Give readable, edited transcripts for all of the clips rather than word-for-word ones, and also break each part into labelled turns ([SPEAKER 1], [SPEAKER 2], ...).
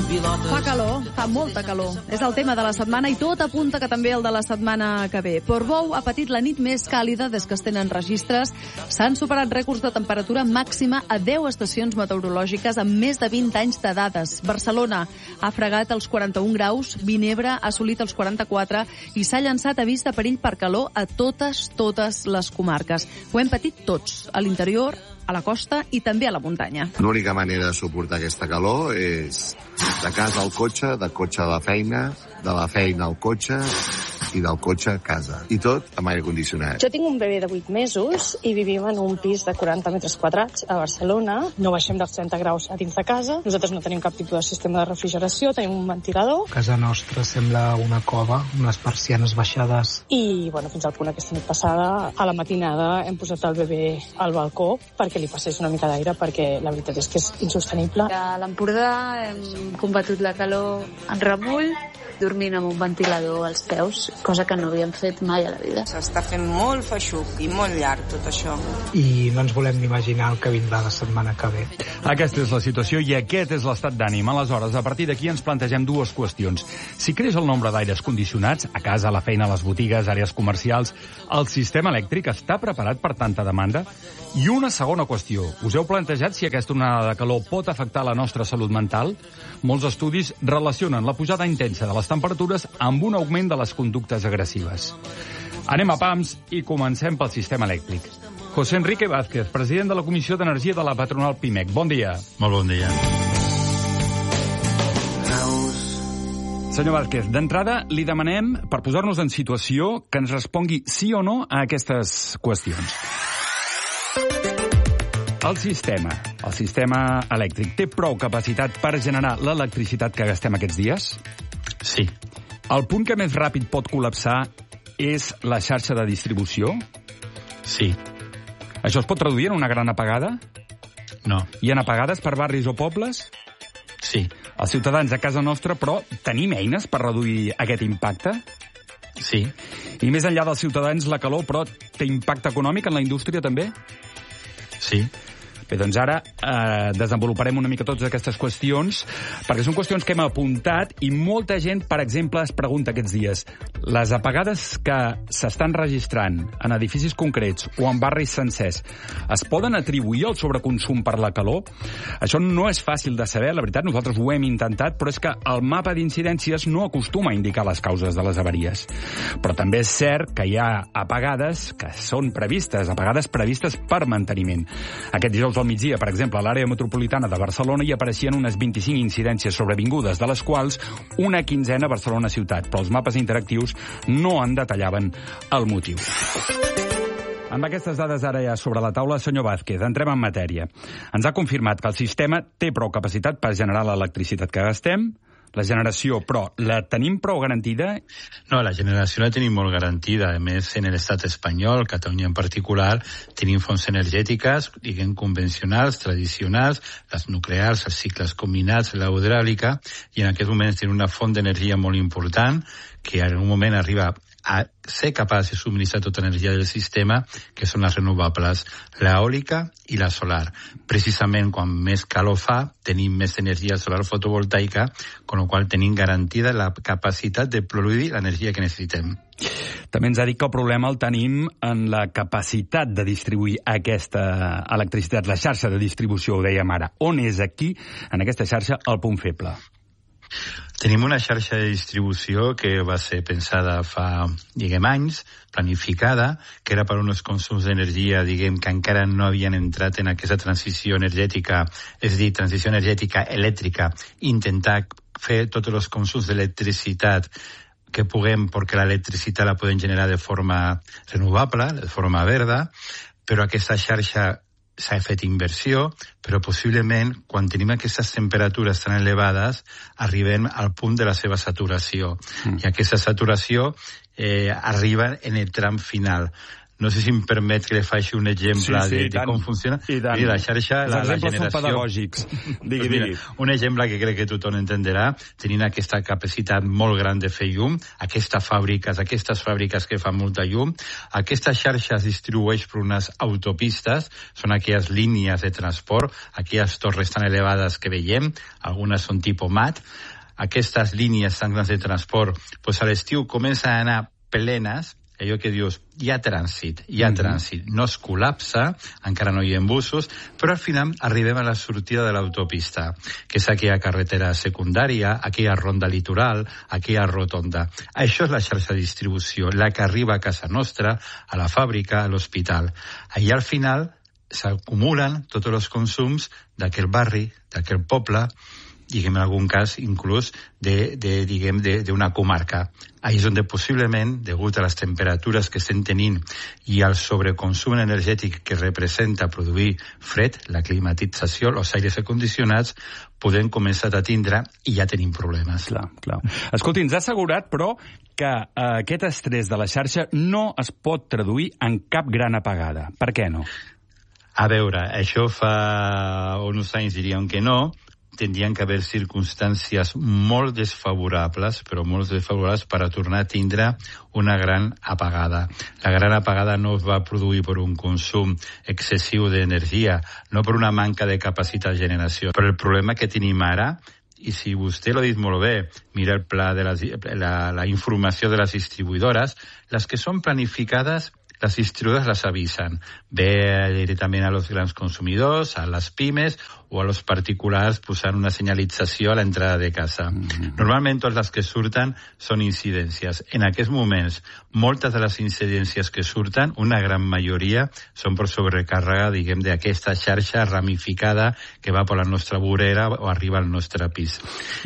[SPEAKER 1] Fa calor, fa molta calor. És el tema de la setmana i tot apunta que també el de la setmana que ve. Portbou ha patit la nit més càlida des que es tenen registres. S'han superat rècords de temperatura màxima a 10 estacions meteorològiques amb més de 20 anys de dades. Barcelona ha fregat els 41 graus, Vinebre ha assolit els 44 i s'ha llançat avís de perill per calor a totes les comarques. Ho hem patit tots, a l'interior, a la costa i també a la muntanya.
[SPEAKER 2] L'única manera de suportar aquesta calor és de casa al cotxe, de cotxe a la feina, de la feina al cotxe i del cotxe a casa. I tot amb aire condicionat.
[SPEAKER 3] Jo tinc un bebè de 8 mesos i vivim en un pis de 40 metres quadrats a Barcelona. No baixem dels 30 graus a dins de casa. Nosaltres no tenim cap tipus de sistema de refrigeració, tenim un ventilador.
[SPEAKER 4] Casa nostra sembla una cova, amb les persianes baixades.
[SPEAKER 3] I, fins al punt aquesta nit passada, a la matinada, hem posat el bebè al balcó perquè li passés una mica d'aire, perquè la veritat és que és insostenible.
[SPEAKER 5] A l'Empordà hem combatut la calor en remull, dormint amb un ventilador als peus, cosa que no havíem fet mai a la vida.
[SPEAKER 6] S'està fent molt feixuc i molt llarg tot això.
[SPEAKER 4] I no ens volem ni imaginar el que vindrà la setmana que ve.
[SPEAKER 7] Aquesta és la situació i aquest és l'estat d'ànim. Aleshores, a partir d'aquí ens plantegem dues qüestions. Si creix el nombre d'aires condicionats, a casa, a la feina, a les botigues, àrees comercials, el sistema elèctric està preparat per tanta demanda? I una segona qüestió. Us heu plantejat si aquesta onada de calor pot afectar la nostra salut mental? Molts estudis relacionen la pujada intensa de les temperatures amb un augment de les conductes agressives. Anem a pams i comencem pel sistema elèctric. José Enrique Vázquez, president de la Comissió d'Energia de la patronal PIMEC. Bon dia.
[SPEAKER 8] Molt bon dia.
[SPEAKER 7] Senyor Vázquez, d'entrada li demanem, per posar-nos en situació, que ens respongui sí o no a aquestes qüestions. El sistema elèctric, té prou capacitat per generar l'electricitat que gastem aquests dies?
[SPEAKER 8] Sí.
[SPEAKER 7] El punt que més ràpid pot col·lapsar és la xarxa de distribució?
[SPEAKER 8] Sí.
[SPEAKER 7] Això es pot traduir en una gran apagada?
[SPEAKER 8] No.
[SPEAKER 7] Hi ha apagades per barris o pobles?
[SPEAKER 8] Sí.
[SPEAKER 7] Els ciutadans a casa nostra, però, tenim eines per reduir aquest impacte?
[SPEAKER 8] Sí.
[SPEAKER 7] I més enllà dels ciutadans, la calor, però, té impacte econòmic en la indústria també?
[SPEAKER 8] Sí.
[SPEAKER 7] Bé, doncs ara desenvoluparem una mica totes aquestes qüestions, perquè són qüestions que hem apuntat i molta gent, per exemple, es pregunta aquests dies: les apagades que s'estan registrant en edificis concrets o en barris sencers es poden atribuir al sobreconsum per la calor? Això no és fàcil de saber, la veritat, nosaltres ho hem intentat, però és que el mapa d'incidències no acostuma a indicar les causes de les avaries. Però també és cert que hi ha apagades que són previstes, apagades previstes per manteniment. Aquest dijous al migdia, per exemple, a l'àrea metropolitana de Barcelona hi apareixien unes 25 incidències sobrevingudes, de les quals una quinzena a Barcelona ciutat, però els mapes interactius no en detallaven el motiu. Amb aquestes dades ara ja sobre la taula, senyor Vázquez, entrem en matèria. Ens ha confirmat que el sistema té prou capacitat per generar l'electricitat que gastem. La generació, però, la tenim prou garantida?
[SPEAKER 8] No, la generació la tenim molt garantida. A més, en l'estat espanyol, Catalunya en particular, tenim fonts energètiques, diguem, convencionals, tradicionals, les nuclears, els cicles combinats, la hidràulica, i en aquests moments tenim una font d'energia molt important que en un moment arriba a ser capaç de subministrar tota l'energia del sistema, que són les renovables, l'eòlica i la solar. Precisament quan més calor fa, tenim més energia solar fotovoltaica, con la qual tenim garantida la capacitat de produir l'energia que necessitem.
[SPEAKER 7] També ens ha dit que el problema el tenim en la capacitat de distribuir aquesta electricitat, la xarxa de distribució, ho dèiem ara. On és aquí, en aquesta xarxa, el punt feble?
[SPEAKER 8] Tenim una xarxa de distribució que va ser pensada fa, anys, planificada, que era per uns consums d'energia, que encara no havien entrat en aquesta transició energètica, és a dir, transició energètica elèctrica, intentar fer tots els consums d'electricitat que puguem, perquè l'electricitat la podem generar de forma renovable, de forma verda, però aquesta xarxa s'ha fet inversió, però possiblement, quan tenim aquestes temperatures tan elevades, arribem al punt de la seva saturació. I aquesta saturació arriba en el tram final. No sé si em permet que li faci un exemple de com funciona.
[SPEAKER 7] I
[SPEAKER 8] la xarxa,
[SPEAKER 7] els exemples
[SPEAKER 8] generació...
[SPEAKER 7] són pedagògics. Digui.
[SPEAKER 8] Un exemple que crec que tothom entenderà, tenint aquesta capacitat molt gran de fer llum, aquestes fàbriques que fan molta llum, aquesta xarxa es distribueix per unes autopistes, són aquelles línies de transport, aquelles torres tan elevades que veiem, algunes són tipus mat. Aquestes línies tan grans de transport, a l'estiu comencen a anar plenes, allò que dius, hi ha trànsit, no es col·lapsa, encara no hi ha busos, però al final arribem a la sortida de l'autopista, que és aquella carretera secundària, aquella ronda litoral, aquella rotonda. Això és la xarxa de distribució, la que arriba a casa nostra, a la fàbrica, a l'hospital. Allà al final s'acumulen tots els consums d'aquell barri, d'aquell poble, diguem en algun cas inclús d'una comarca. Ahí és on possiblement, degut a les temperatures que estem tenint i al sobreconsum energètic que representa produir fred, la climatització, els aires acondicionats, podem començar a tindre i ja tenim problemes.
[SPEAKER 7] Clar. Escolti, ens ha assegurat, però, que aquest estrès de la xarxa no es pot traduir en cap gran apagada. Per què no?
[SPEAKER 8] A veure, això fa uns anys diríem que no, tindrien que haver circumstàncies molt desfavorables, però molt desfavorables per a tornar a tindre una gran apagada. La gran apagada no es va produir per un consum excessiu d'energia, no per una manca de capacitat de generació. Però el problema que tenim ara, i si vostè l'ha dit molt bé, mira el pla de la informació de les distribuïdores, les que són planificades, les distribuïdores les avisen. Ve directament a los grans consumidors, a les pimes o a los particulars posant una senyalització a l'entrada de casa. Normalment totes les que surten són incidències. En aquests moments, moltes de les incidències que surten, una gran majoria, són per sobrecàrrega, diguem, d'aquesta xarxa ramificada que va per la nostra vorera o arriba al nostre pis.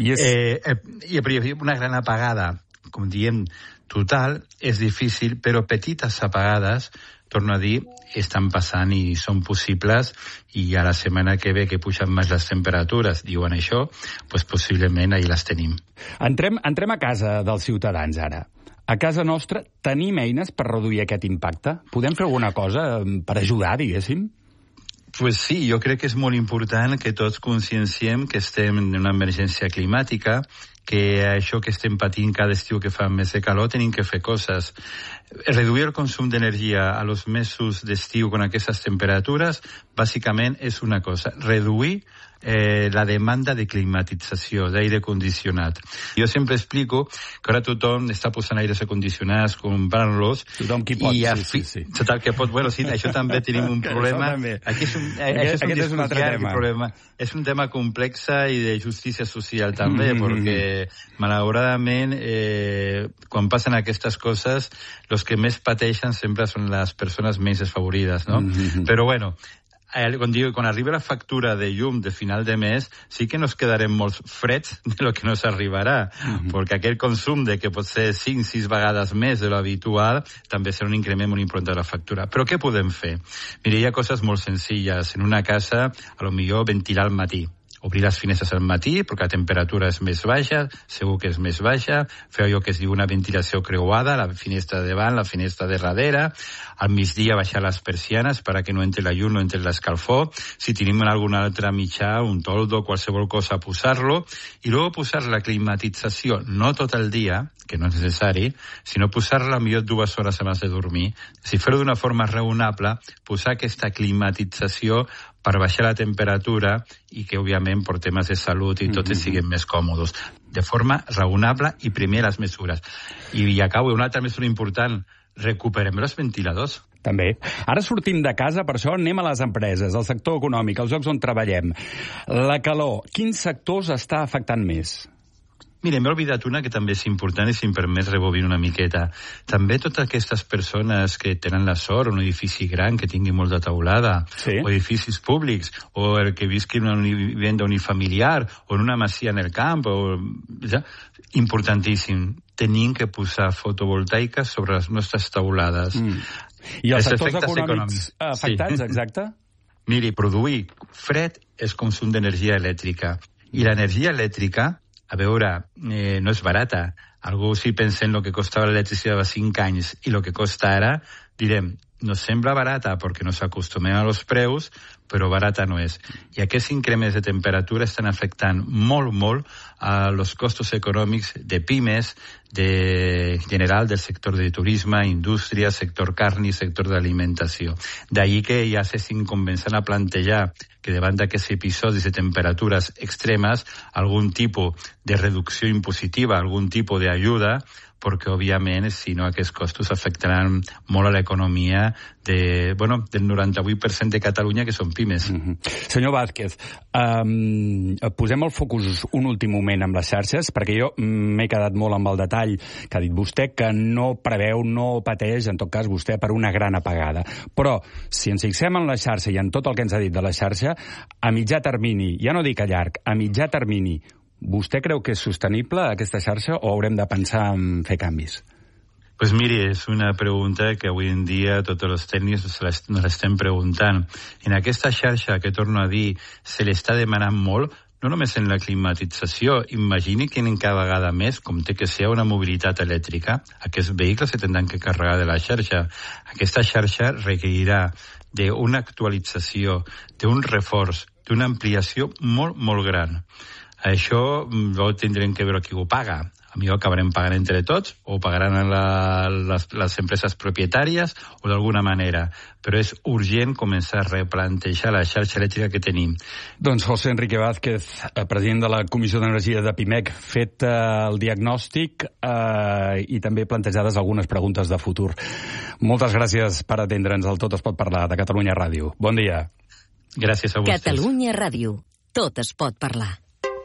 [SPEAKER 8] Una gran apagada, com diem, total, és difícil, però petites apagades, torno a dir, estan passant i són possibles, i a la setmana que ve, que pugen més les temperatures, diuen això, doncs possiblement ahir les tenim.
[SPEAKER 7] Entrem a casa dels ciutadans ara. A casa nostra tenim eines per reduir aquest impacte? Podem fer alguna cosa per ajudar, diguéssim?
[SPEAKER 8] Pues sí, jo crec que és molt important que tots conscienciem que estem en una emergència climàtica, que això que estem patint cada estiu que fa més de calor tenim que fer coses. Reduir el consum d'energia a los mesos d'estiu con aquestes temperatures bàsicament és una cosa, reduir la demanda de climatització, d'aire condicionat. Jo sempre explico que ara tothom està posant aires acondicionats, comprant-los...
[SPEAKER 7] Tothom qui pot, sí.
[SPEAKER 8] Total que pot. Bueno, sí, això també tenim un problema.
[SPEAKER 7] Aquest és un altre tema.
[SPEAKER 8] És un tema complex i de justícia social també, perquè malauradament quan passen aquestes coses, els que més pateixen sempre són les persones més desfavorides, no? Però bueno, quan arriba la factura de llum de final de mes, sí que nos quedarem molt freds de lo que nos arribarà, perquè aquell consum de que pot ser 5-6 vegades més de lo habitual també serà un increment molt important de la factura. Però què podem fer? Mira, hi ha coses molt senzilles. En una casa, a lo millor ventilar al matí. Obrir les finestres al matí, perquè la temperatura és més baixa, segur que és més baixa, fer allò que es diu una ventilació creuada, la finestra de davant, la finestra de darrere, al migdia baixar les persianes perquè no entre la llum, no entre l'escalfor, si tenim algun altre mitjà, un toldo, qualsevol cosa, posar-lo, i després posar la climatització, no tot el dia, que no és necessari, sinó posar-la millor 2 hores abans de dormir. Si fer-ho d'una forma raonable, posar aquesta climatització per baixar la temperatura i que, òbviament, per temes de salut i tots siguin més còmodes. De forma raonable i primer les mesures. I acabo, una altra mesura important, recuperem els ventiladors.
[SPEAKER 7] També. Ara sortim de casa, per això anem a les empreses, al sector econòmic, als llocs on treballem. La calor, quins sectors està afectant més?
[SPEAKER 8] Mira, m'he oblidat una que també és important i si em permet rebobir una miqueta. També totes aquestes persones que tenen la sort, un edifici gran que tingui molta teulada, o edificis públics, o el que visqui en una vivenda unifamiliar, o en una masia en el camp, importantíssim. Tenim que posar fotovoltaiques sobre les nostres teulades.
[SPEAKER 7] I els sectors econòmics afectats, exacte?
[SPEAKER 8] Miri, produir fred és consum d'energia elèctrica. I l'energia elèctrica, a veure, no és barata. Algú, si pensa en el que costava l'electricitat fa 5 anys i el que costa ara, direm, nos sembla barata perquè nos acostumem a los preus, però barata no és. I aquests increments de temperatura estan afectant molt, molt a los costos econòmics de pimes, de general del sector de turisme, indústria, sector carni, sector d'alimentació. D'ahí que ja s'estin començant a plantejar que davant d'aquests episodis de temperatures extremes algun tipus de reducció impositiva, algun tipus d'ajuda, perquè, òbviament, si no, aquests costos afectaran molt a l'economia del 98% de Catalunya, que són pimes.
[SPEAKER 7] Senyor Vázquez, posem el focus un últim moment amb les xarxes, perquè jo m'he quedat molt amb el detall que ha dit vostè, que no preveu, no pateix, en tot cas, vostè, per una gran apagada. Però, si ens fixem en la xarxa i en tot el que ens ha dit de la xarxa, a mitjà termini, ja no dic a llarg, a mitjà termini, vostè creu que és sostenible aquesta xarxa o haurem de pensar en fer canvis?
[SPEAKER 8] Pues miri, és una pregunta que avui en dia tots els tècnics nos l'estem preguntant. En aquesta xarxa, que torno a dir, se l'està demanant molt, no només en la climatització. Imagini que cada vegada més, com té que ser una mobilitat elèctrica, aquests vehicles se tindran que carregar de la xarxa. Aquesta xarxa requerirà d'una actualització, d'un reforç, d'una ampliació molt, molt gran. Això tindrem que veure qui ho paga. A millor acabarem pagant entre tots, o pagaran les empreses propietàries, o d'alguna manera. Però és urgent començar a replantejar la xarxa elèctrica que tenim.
[SPEAKER 7] Doncs José Enrique Vázquez, president de la Comissió d'Energia de PIMEC, fet el diagnòstic i també plantejades algunes preguntes de futur. Moltes gràcies per atendre'ns al Tot es pot parlar de Catalunya Ràdio. Bon dia.
[SPEAKER 8] Gràcies a vostès.
[SPEAKER 9] Catalunya Ràdio. Tot es pot parlar.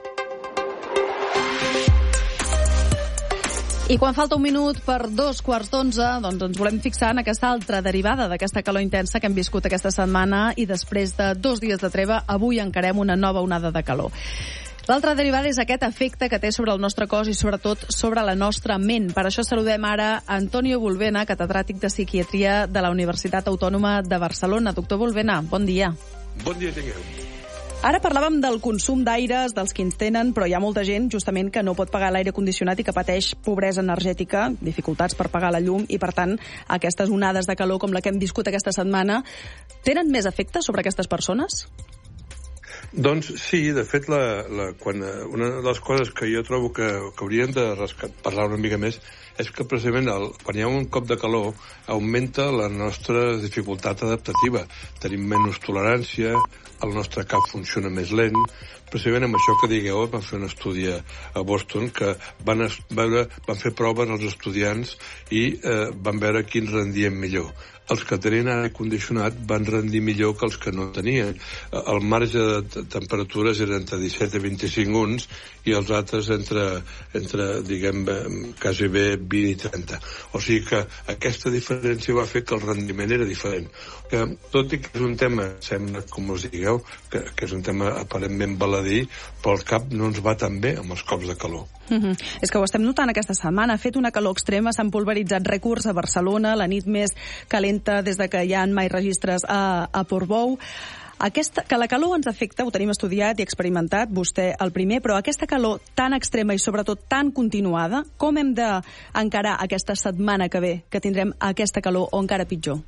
[SPEAKER 1] I quan falta un minut per 11:15, doncs ens volem fixar en aquesta altra derivada d'aquesta calor intensa que hem viscut aquesta setmana i després de 2 dies de treva, avui encarem una nova onada de calor. L'altra derivada és aquest efecte que té sobre el nostre cos i sobretot sobre la nostra ment. Per això saludem ara Antonio Bulbena, catedràtic de Psiquiatria de la Universitat Autònoma de Barcelona. Doctor Bulbena, bon dia.
[SPEAKER 10] Bon dia, tingueu.
[SPEAKER 1] Ara parlàvem del consum d'aires, dels que ens tenen, però hi ha molta gent justament que no pot pagar l'aire condicionat i que pateix pobresa energètica, dificultats per pagar la llum, i per tant aquestes onades de calor com la que hem viscut aquesta setmana tenen més efecte sobre aquestes persones?
[SPEAKER 10] Doncs sí, de fet, una de les coses que jo trobo que hauríem de parlar una mica més és que precisament quan hi ha un cop de calor augmenta la nostra dificultat adaptativa. Tenim menys tolerància, el nostre cap funciona més lent. Precisament amb això que digueu, van fer un estudi a Boston que van fer proves als estudiants i van veure quins rendien millor. Els que tenien aire condicionat van rendir millor que els que no tenien. El marge de temperatures era entre 17 i 25 uns i els altres entre diguem, quasi bé 20 i 30. O sigui que aquesta diferència va fer que el rendiment era diferent. Tot i que és un tema, sembla, com us digueu, que és un tema aparentment baladí, però el cap no ens va tan bé amb els cops de calor.
[SPEAKER 1] És que ho estem notant aquesta setmana. Ha fet una calor extrema, s'han pulveritzat rècords a Barcelona, la nit més calenta des de que hi ha mai registres a Portbou. Que la calor ens afecta, ho tenim estudiat i experimentat, vostè el primer, però aquesta calor tan extrema i sobretot tan continuada, com hem d'encarar aquesta setmana que ve, que tindrem aquesta calor o encara pitjor?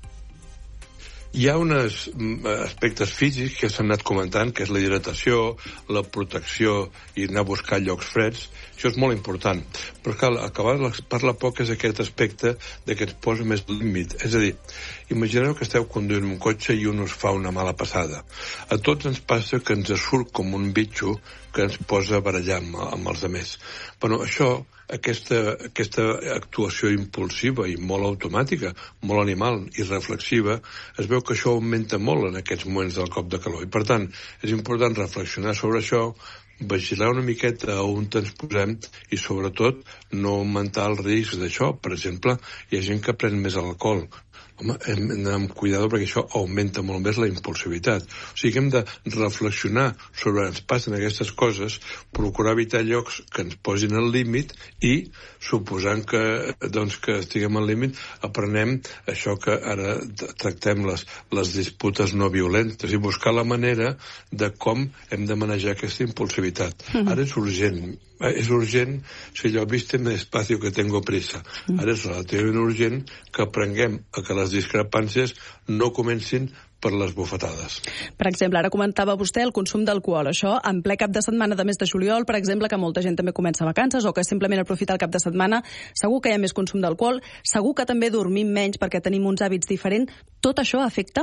[SPEAKER 10] Hi ha uns aspectes físics que s'han anat comentant, que és la hidratació, la protecció i anar a buscar llocs freds. Això és molt important. Però cal acabar de parlar poc és aquest aspecte de que ens posa més límit. És a dir, imagineu que esteu conduint un cotxe i un us fa una mala passada. A tots ens passa que ens surt com un bitxo que ens posa a barallar amb els altres. Bueno, aquesta actuació impulsiva i molt automàtica, molt animal i reflexiva, es veu que això augmenta molt en aquests moments del cop de calor. I, per tant, és important reflexionar sobre això, vigilar una miqueta on ens posem i, sobretot, no augmentar el risc d'això. Per exemple, hi ha gent que pren més alcohol. Home, hem d'anar amb cuidado perquè això augmenta molt més la impulsivitat. O sigui que hem de reflexionar sobre ens passen aquestes coses, procurar evitar llocs que ens posin al límit i, suposant que estiguem al límit, aprenem això que ara tractem les disputes no violentes i buscar la manera de com hem de manejar aquesta impulsivitat. Ara és urgent, si allò viste despacio que tengo prisa. Ara és relativament urgent que aprenguem a que les discrepàncies no comencin per les bufetades.
[SPEAKER 11] Per exemple, ara comentava vostè el consum d'alcohol. Això en ple cap de setmana de mes de juliol, per exemple, que molta gent també comença vacances o que simplement aprofita el cap de setmana, segur que hi ha més consum d'alcohol, segur que també dormim menys perquè tenim uns hàbits diferents. Tot això afecta?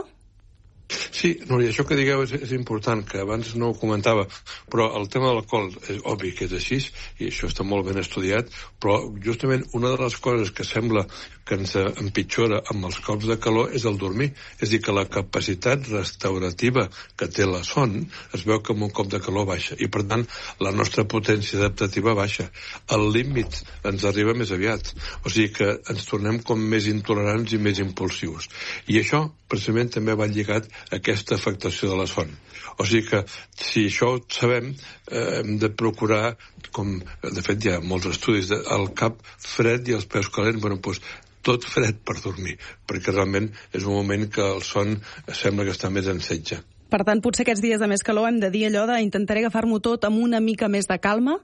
[SPEAKER 10] Sí, Núria, això que digueu és important, que abans no ho comentava, però el tema de l'alcohol és obvi que és així, i això està molt ben estudiat, però justament una de les coses que sembla que ens empitjora amb els cops de calor és el dormir. És a dir, que la capacitat restaurativa que té la son es veu que amb un cop de calor baixa, i per tant la nostra potència adaptativa baixa. El límit ens arriba més aviat, o sigui que ens tornem com més intolerants i més impulsius. I això precisament també va lligat a aquesta afectació de la son. O sigui que, si això ho sabem, hem de procurar, com de fet hi ha molts estudis, el cap fred i els peus calents, doncs tot fred per dormir, perquè realment és un moment que el son sembla que està més en setge.
[SPEAKER 11] Per tant, potser aquests dies de més calor hem de dir allò de intentaré agafar-m'ho tot amb una mica més de calma?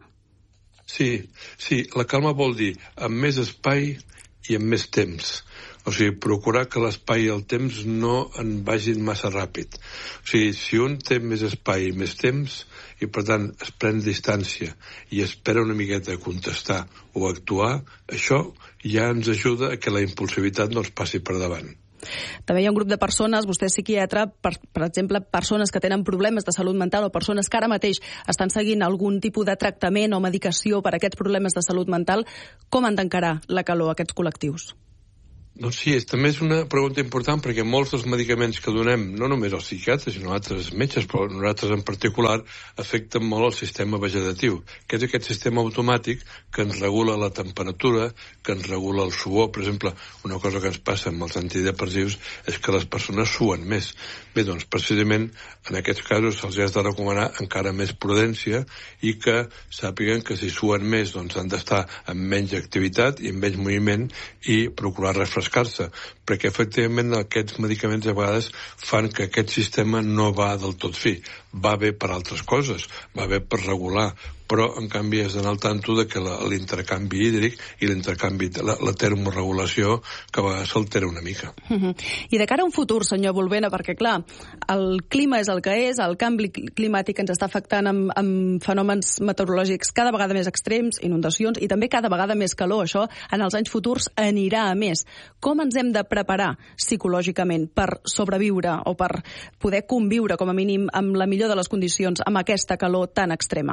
[SPEAKER 10] Sí, la calma vol dir amb més espai i amb més temps. O sigui, procurar que l'espai i el temps no en vagin massa ràpid. O sigui, si un té més espai i més temps, i per tant es pren distància i espera una miqueta a contestar o actuar, això ja ens ajuda a que la impulsivitat no ens passi per davant.
[SPEAKER 11] També hi ha un grup de persones, vostè és psiquiatre, per exemple, persones que tenen problemes de salut mental o persones que ara mateix estan seguint algun tipus de tractament o medicació per a aquests problemes de salut mental. Com han d'encarar la calor aquests col·lectius?
[SPEAKER 10] Doncs sí, també és una pregunta important, perquè molts dels medicaments que donem, no només als psiquiatres, sinó altres metges, però nosaltres en particular, afecten molt el sistema vegetatiu, que és aquest sistema automàtic que ens regula la temperatura, que ens regula el suor. Per exemple, una cosa que ens passa amb els antidepressius és que les persones suen més. Bé, doncs, precisament, en aquests casos se'ls has de recomanar encara més prudència i que sàpiguen que si suen més, doncs han d'estar amb menys activitat i amb menys moviment i procurar refrescar-se, perquè efectivament aquests medicaments a vegades fan que aquest sistema no va del tot fi. Va bé per altres coses, va bé per regular, però en canvi has d'anar al tanto de que l'intercanvi hídric i l'intercanvi, la termorregulació, que a vegades s'altera una mica.
[SPEAKER 11] I de cara a un futur, senyor Volbena, perquè clar, el clima és el que és, el canvi climàtic ens està afectant amb fenòmens meteorològics cada vegada més extrems, inundacions, i també cada vegada més calor. Això en els anys futurs anirà a més. Com ens hem de preparar psicològicament per sobreviure o per poder conviure, com a mínim, amb la millor de les condicions, amb aquesta calor tan extrema?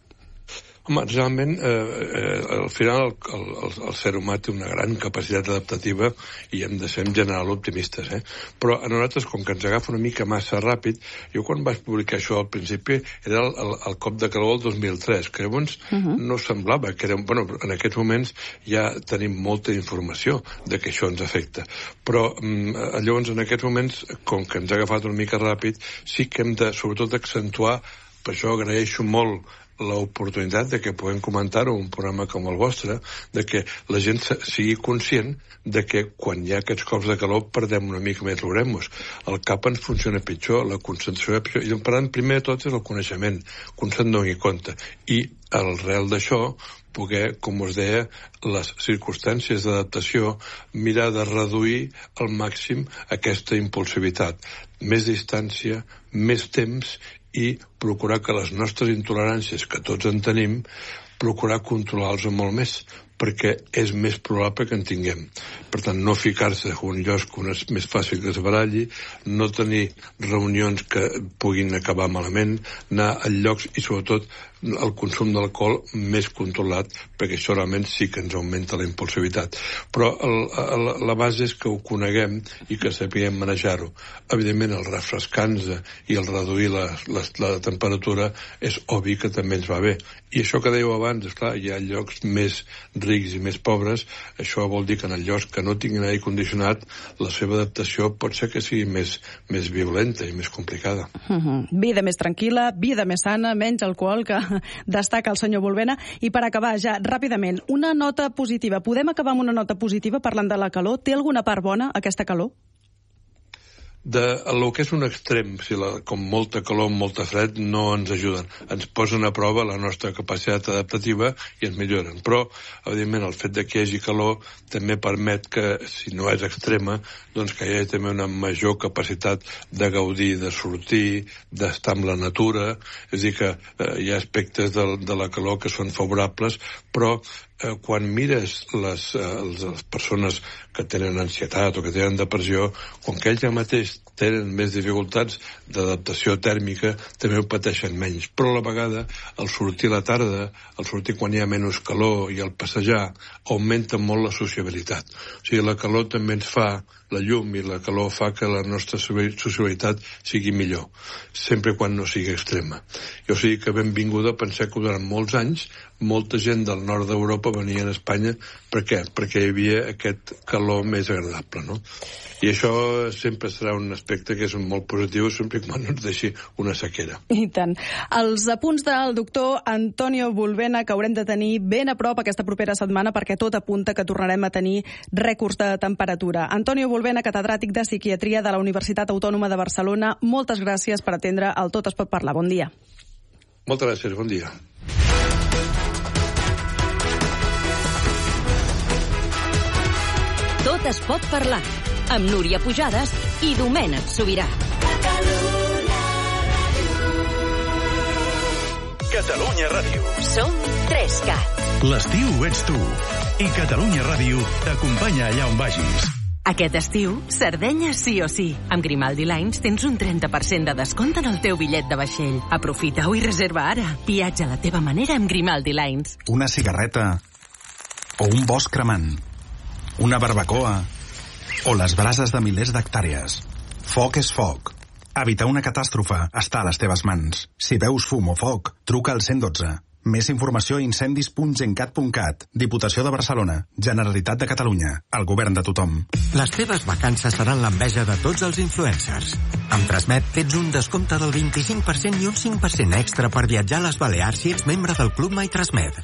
[SPEAKER 10] Home, realment, al final el ser humà té una gran capacitat adaptativa i hem de ser en general optimistes, Però a nosaltres, com que ens agafa una mica massa ràpid, jo quan vaig publicar això al principi era el cop de calor del 2003, que llavors no semblava que era... Bueno, en aquests moments ja tenim molta informació de que això ens afecta. Però llavors, en aquests moments, com que ens ha agafat una mica ràpid, sí que hem de, sobretot, accentuar. Per això agraeixo molt l'oportunitat de que puguem comentar-ho en un programa com el vostre, de que la gent sigui conscient de que quan hi ha aquests cops de calor perdem una mica més l'oremus. El cap ens funciona pitjor, la concentració és pitjor. I per tant, primer de tot és el coneixement, que un se'n doni compte. I arrel d'això, poder, com us deia, les circumstàncies d'adaptació, mirar de reduir al màxim aquesta impulsivitat. Més distància, més temps i procurar que les nostres intoleràncies, que tots en tenim, procurar controlar-los molt més, perquè és més probable que en tinguem. Per tant, no ficar-se a un lloc on és més fàcil que es baralli, no tenir reunions que puguin acabar malament, anar a llocs i, sobretot, el consum d'alcohol més controlat, perquè això realment sí que ens augmenta la impulsivitat. Però la base és que ho coneguem i que sapiguem manejar-ho. Evidentment, el refrescar-nos i el reduir la temperatura és obvi que també ens va bé. I això que dèieu abans, esclar, hi ha llocs més rics i més pobres, això vol dir que en els llocs que no tinguin aire condicionat, la seva adaptació pot ser que sigui més violenta i més complicada.
[SPEAKER 11] Vida més tranquil·la, vida més sana, menys alcohol, que destaca el senyor Volbena. I per acabar ja, ràpidament, una nota positiva. Podem acabar amb una nota positiva parlant de la calor? Té alguna part bona aquesta calor?
[SPEAKER 10] el que és un extrem, com molta calor, molta fred, no ens ajuden. Ens posen a prova la nostra capacitat adaptativa i ens milloren. Però, evidentment, el fet que hi hagi calor també permet que, si no és extrema, doncs que hi hagi també una major capacitat de gaudir, de sortir, d'estar amb la natura. És a dir, que hi ha aspectes de la calor que són favorables, però quan mires les persones que tenen ansietat o que tenen depressió, quan que ells ja mateix tenen més dificultats d'adaptació tèrmica, també ho pateixen menys. Però a la vegada, el sortir a la tarda, el sortir quan hi ha menys calor i el passejar, augmenta molt la sociabilitat. O sigui, la calor també ens fa, la llum i la calor fa que la nostra sociabilitat sigui millor, sempre quan no sigui extrema. I o sigui que benvinguda, pensar que durant molts anys molta gent del nord d'Europa venia a Espanya. Per què? Perquè hi havia aquest calor més agradable, no? I això sempre serà un aspecte que és molt positiu, sempre que no ens deixi una sequera.
[SPEAKER 11] I tant. Els apunts del doctor Antonio Bulbena, que haurem de tenir ben a prop aquesta propera setmana, perquè tot apunta que tornarem a tenir rècords de temperatura. Antonio Bulbena, catedràtic de Psiquiatria de la Universitat Autònoma de Barcelona, moltes gràcies per atendre el Tot es pot parlar. Bon dia.
[SPEAKER 10] Moltes gràcies, bon dia.
[SPEAKER 9] Tot es pot parlar, amb Núria Pujades i Domènec Sobirà.
[SPEAKER 12] Catalunya Ràdio.
[SPEAKER 9] Som 3CAT.
[SPEAKER 12] L'estiu ets tu. I Catalunya Ràdio t'acompanya allà on vagis.
[SPEAKER 13] Aquest estiu, Sardenya sí o sí. Amb Grimaldi Lines tens un 30% de descompte en el teu bitllet de vaixell. Aprofita-ho i reserva ara. Viatja a la teva manera amb Grimaldi Lines.
[SPEAKER 14] Una cigarreta o un bosc cremant. Una barbacoa o les brases de milers d'hectàrees. Foc és foc. Evitar una catàstrofe està a les teves mans. Si veus fum o foc, truca al 112. Més informació a incendis.gencat.cat. Diputació de Barcelona. Generalitat de Catalunya. El govern de tothom.
[SPEAKER 15] Les teves vacances seran l'enveja de tots els influencers. Amb Transmet tens un descompte del 25% i un 5% extra per viatjar a les Balears si ets membre del Club My Transmet.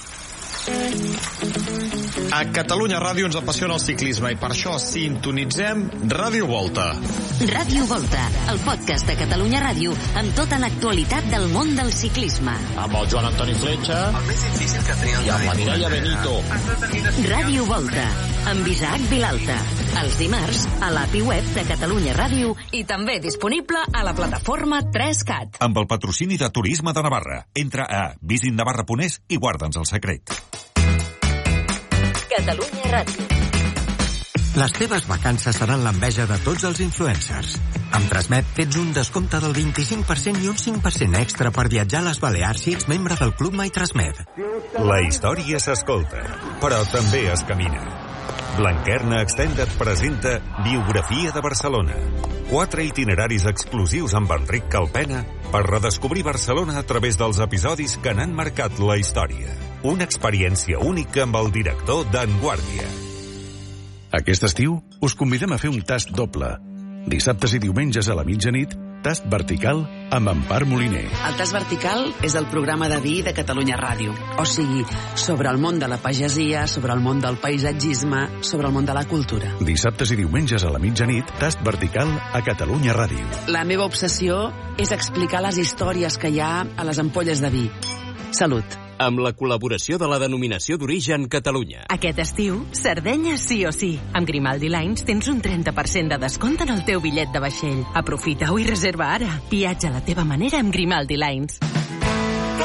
[SPEAKER 16] A Catalunya Ràdio ens apassiona el ciclisme i per això sintonitzem Ràdio Volta.
[SPEAKER 9] Ràdio Volta, el podcast de Catalunya Ràdio amb tota l'actualitat del món del ciclisme.
[SPEAKER 16] Amb el Joan Antoni Fletxa i amb la Mireia Benito.
[SPEAKER 9] Ràdio Volta, amb Isaac Vilalta. Els dimarts a l'API web de Catalunya Ràdio i també disponible a la plataforma 3CAT.
[SPEAKER 12] Amb el patrocini de Turisme de Navarra. Entra a visitnavarra.es i guarda'ns el secret.
[SPEAKER 9] Catalunya Ràdio.
[SPEAKER 15] Les teves vacances seran l'enveja de tots els influencers. Amb Transmet tens un descompte del 25% i un 5% extra per viatjar a les Balears si ets membre del Club My Transmet.
[SPEAKER 12] La història s'escolta, però també es camina. Blanquerna Extended presenta Biografia de Barcelona. 4 itineraris exclusius amb Enric Calpena per redescobrir Barcelona a través dels episodis que n'han marcat la història. Una experiència única amb el director d'En Guàrdia.
[SPEAKER 17] Aquest estiu us convidem a fer un tast doble. Dissabtes i diumenges a la mitjanit, tast vertical amb Empar Moliner.
[SPEAKER 18] El tast vertical és el programa de vi de Catalunya Ràdio. O sigui, sobre el món de la pagesia, sobre el món del paisatgisme, sobre el món de la cultura.
[SPEAKER 17] Dissabtes i diumenges a la mitjanit, tast vertical a Catalunya Ràdio.
[SPEAKER 18] La meva obsessió és explicar les històries que hi ha a les ampolles de vi. Salut.
[SPEAKER 19] Amb la col·laboració de la Denominació d'Origen Catalunya.
[SPEAKER 13] Aquest estiu, Sardenya sí o sí. Amb Grimaldi Lines tens un 30% de descompte en el teu bitllet de vaixell. Aprofita-ho i reserva ara. Viatja a la teva manera amb Grimaldi Lines.